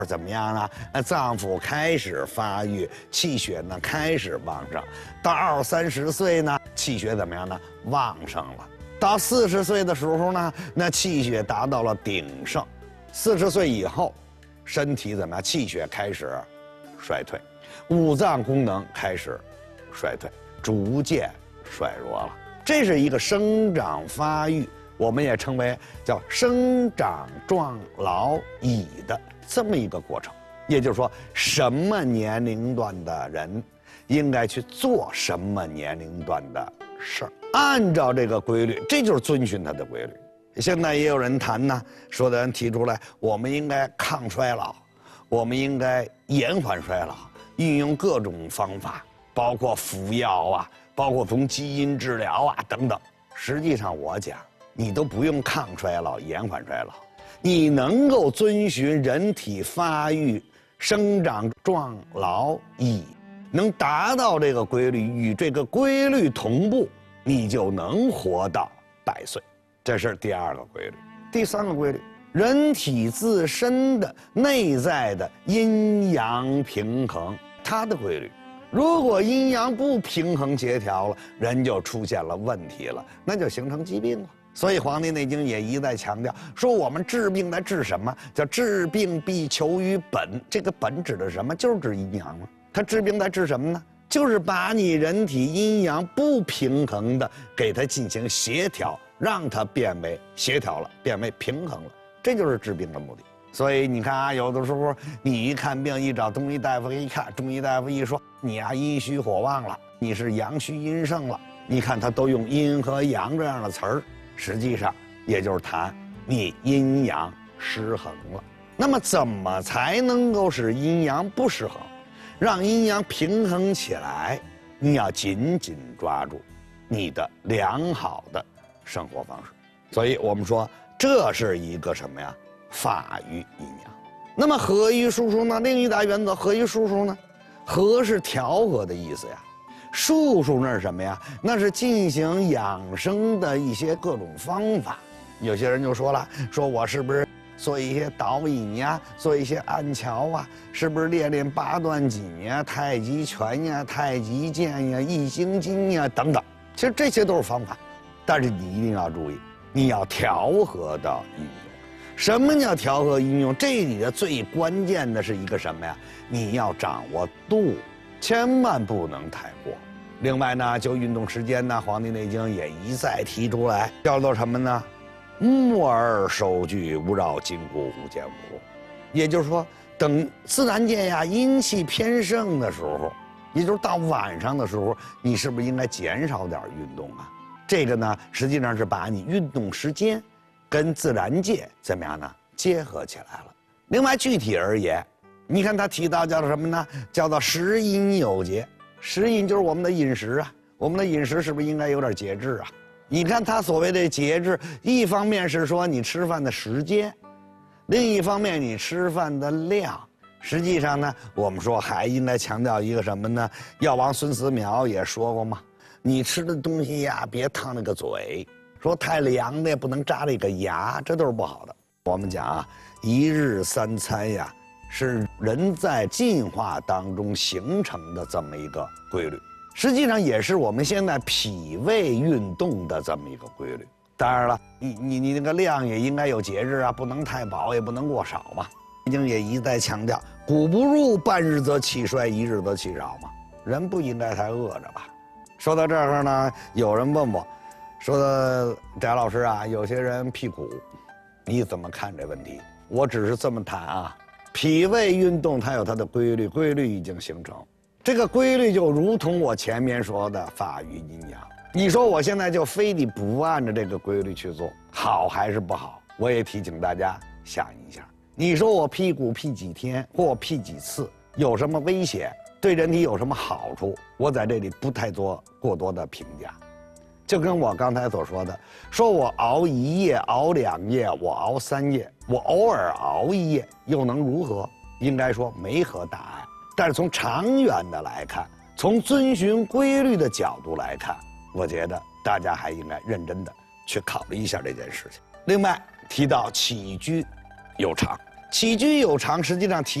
怎么样呢？脏腑开始发育，气血呢开始旺盛。到20-30岁呢，气血怎么样呢？旺盛了。到40岁的时候呢，那气血达到了鼎盛。40岁以后，身体怎么样？气血开始衰退，五脏功能开始衰退，逐渐衰弱了。这是一个生长发育，我们也称为叫生长壮老已的这么一个过程。也就是说，什么年龄段的人应该去做什么年龄段的事儿，按照这个规律，这就是遵循它的规律。现在也有人谈呢，说的人提出来，我们应该抗衰老，我们应该延缓衰老，运用各种方法，包括服药啊，包括从基因治疗啊等等。实际上我讲，你都不用抗衰老、延缓衰老，你能够遵循人体发育、生长壮老已，能达到这个规律，与这个规律同步，你就能活到100岁。这是第2个规律。第3个规律，人体自身的内在的阴阳平衡，它的规律。如果阴阳不平衡协调了，人就出现了问题了，那就形成疾病了。所以《黄帝内经》也一再强调说，我们治病来治什么？叫治病必求于本。这个本指的是什么？就是治阴阳嘛。它治病来治什么呢？就是把你人体阴阳不平衡的给它进行协调，让它变为协调了，变为平衡了，这就是治病的目的。所以你看啊，有的时候你一看病，一找中医大夫一看，中医大夫一说你啊阴虚火旺了，你是阳虚阴盛了，你看他都用阴和阳这样的词儿，实际上也就是谈你阴阳失衡了。那么怎么才能够使阴阳不失衡，让阴阳平衡起来？你要紧紧抓住你的良好的生活方式。所以我们说这是一个什么呀？发于阴阳。那么合于术数呢？另一大原则，合于术数呢？和是调和的意思呀。术数那是什么呀？那是进行养生的一些各种方法。有些人就说了，说我是不是做一些导引呀，做一些按桥啊，是不是练八段锦呀、太极拳呀、太极剑呀、易筋经呀等等。其实这些都是方法，但是你一定要注意，你要调和到运用。什么叫调和运用？这里的最关键的是一个什么呀？你要掌握度，千万不能太过。另外呢，就运动时间呢，《黄帝内经》也一再提出来，叫做什么呢？木而收据，勿扰筋骨，勿见骨。也就是说，等自然界呀阴气偏盛的时候，也就是到晚上的时候，你是不是应该减少点运动啊？这个呢，实际上是把你运动时间跟自然界怎么样呢？结合起来了。另外，具体而言，你看他提到叫做什么呢？叫做食饮有节。食饮就是我们的饮食啊，我们的饮食是不是应该有点节制啊？你看他所谓的节制，一方面是说你吃饭的时间，另一方面你吃饭的量。实际上呢，我们说还应该强调一个什么呢？药王孙思邈也说过嘛，你吃的东西呀，别烫那个嘴，说太凉的也不能扎这个牙，这都是不好的。我们讲啊，一日3餐呀，是人在进化当中形成的这么一个规律，实际上也是我们现在脾胃运动的这么一个规律。当然了，你那个量也应该有节制啊，不能太饱，也不能过少嘛。已经也一再强调，谷不入，半日则气衰，一日则气少嘛。人不应该太饿着吧。说到这儿呢，有人问我，说翟老师啊，有些人辟谷，你怎么看这问题？我只是这么谈啊，脾胃运动它有它的规律，规律已经形成。这个规律就如同我前面说的发于阴阳。你说我现在就非得不按照这个规律去做，好还是不好？我也提醒大家想一下。你说我辟谷辟几天，或我辟几次，有什么危险？对人体有什么好处？我在这里不太做过多的评价。就跟我刚才所说的，说我熬1夜，熬2夜，我熬3夜，我偶尔熬1夜，又能如何？应该说没何大碍。但是从长远的来看，从遵循规律的角度来看，我觉得大家还应该认真的去考虑一下这件事情。另外提到起居有常， 起居有常，实际上提